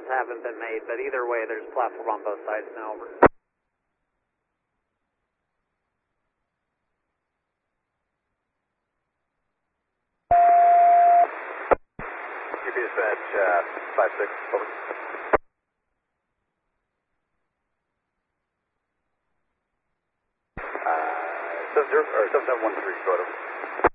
decisions haven't been made, but either way, there's a platform on both sides now. Over. Dispatch 5-6, over. 70 or 7713, go ahead, over.